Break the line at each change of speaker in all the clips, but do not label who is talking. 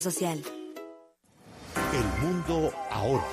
social.
El mundo ahora.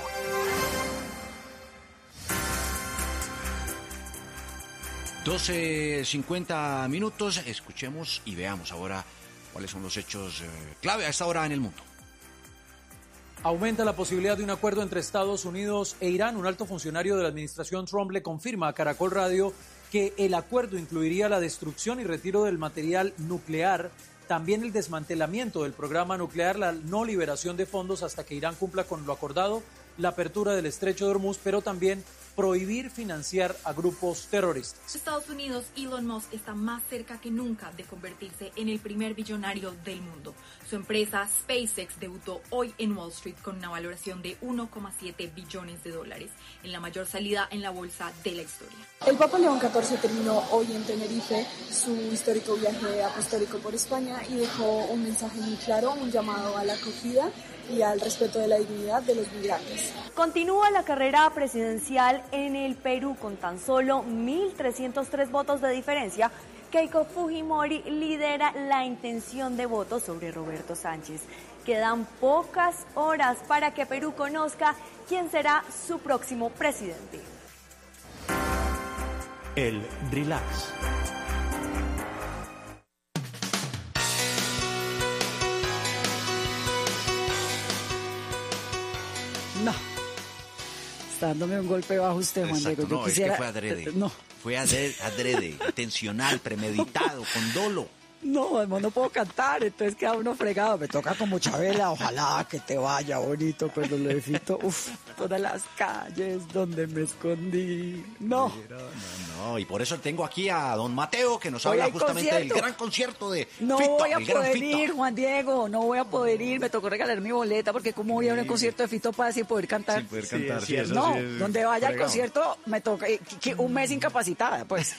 (12:50). Escuchemos y veamos ahora cuáles son los hechos clave a esta hora en el mundo.
Aumenta la posibilidad de un acuerdo entre Estados Unidos e Irán. Un alto funcionario de la administración Trump le confirma a Caracol Radio que el acuerdo incluiría la destrucción y retiro del material nuclear, también el desmantelamiento del programa nuclear, la no liberación de fondos hasta que Irán cumpla con lo acordado, la apertura del estrecho de Hormuz, pero también prohibir financiar a grupos terroristas.
Estados Unidos, Elon Musk está más cerca que nunca de convertirse en el primer billonario del mundo. Su empresa SpaceX debutó hoy en Wall Street con una valoración de $1,7 billones, en la mayor salida en la bolsa de la historia.
El Papa León XIV terminó hoy en Tenerife su histórico viaje apostólico por España y dejó un mensaje muy claro, un llamado a la acogida y al respeto de la dignidad de los migrantes.
Continúa la carrera presidencial en el Perú con tan solo 1.303 votos de diferencia. Keiko Fujimori lidera la intención de voto sobre Roberto Sánchez. Quedan pocas horas para que Perú conozca quién será su próximo presidente.
El relax.
No, está dándome un golpe bajo usted, Juan Diego.
Exacto,
Yo quisiera...
es que fue adrede.
No.
Fue adrede, intencional, premeditado, con dolo.
No, además no puedo cantar, entonces queda uno fregado. Me toca como Chabela, ojalá que te vaya bonito cuando lo de Fito. Uf, todas las calles donde me escondí. No.
No, y por eso tengo aquí a don Mateo, que nos habla justamente del gran concierto de
No
Fito.
voy a poder ir, Juan Diego, no voy a poder ir. Me tocó regalar mi boleta, porque cómo voy a ir a un concierto de Fito Páez sin poder cantar.
Sin poder cantar, sí, eso
no,
sí es
donde vaya
fregado.
al concierto me toca un mes incapacitada, pues.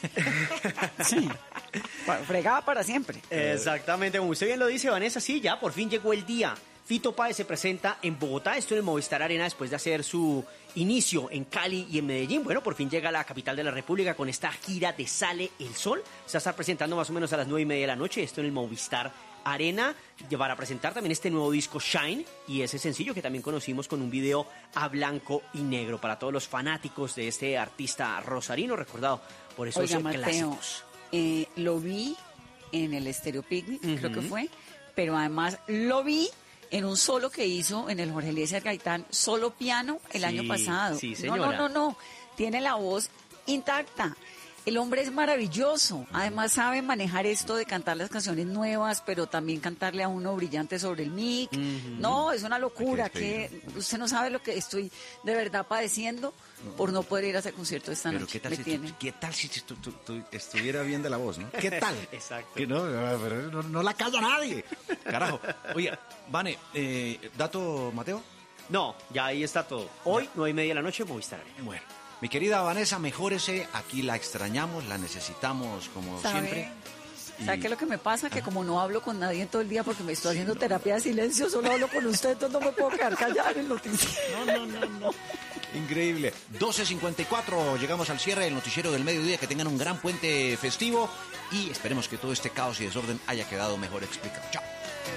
Sí, fregada para siempre.
Exactamente, como usted bien lo dice, Vanessa, sí, ya por fin llegó el día. Fito Páez se presenta en Bogotá, esto en el Movistar Arena, después de hacer su inicio en Cali y en Medellín. Bueno, por fin llega a la capital de la República con esta gira de Sale el Sol. Se va a estar presentando más o menos a las 9:30 de la noche, esto en el Movistar Arena, para presentar también este nuevo disco Shine y ese sencillo que también conocimos con un video a blanco y negro para todos los fanáticos de este artista rosarino, recordado por esos clásicos.
Lo vi en el Stereo Picnic, creo que fue, pero además lo vi en un solo que hizo en el Jorge Eliezer Gaitán, solo piano el año pasado.
Sí, señora.
No, tiene la voz intacta. El hombre es maravilloso, además sabe manejar esto de cantar las canciones nuevas, pero también cantarle a uno brillante sobre el mic. No, es una locura, que usted no sabe lo que estoy de verdad padeciendo por no poder ir a ese concierto esta noche.
¿Qué tal si tú estuviera bien de la voz, no? ¿Qué tal?
Exacto.
Que no la calla nadie. Carajo. Oye, Vane, ¿dato, Mateo?
No, ya ahí está todo. Hoy, 9:30 de la noche, Movistar Arena.
Bueno, mi querida Vanessa, mejórese. Aquí la extrañamos, la necesitamos como siempre.
¿Sabe qué es lo que me pasa? Que como no hablo con nadie todo el día porque me estoy haciendo terapia de silencio, solo hablo con usted, entonces no me puedo quedar callada en el noticiero.
No. Increíble. 12:54, llegamos al cierre del noticiero del mediodía. Que tengan un gran puente festivo y esperemos que todo este caos y desorden haya quedado mejor explicado. Chao.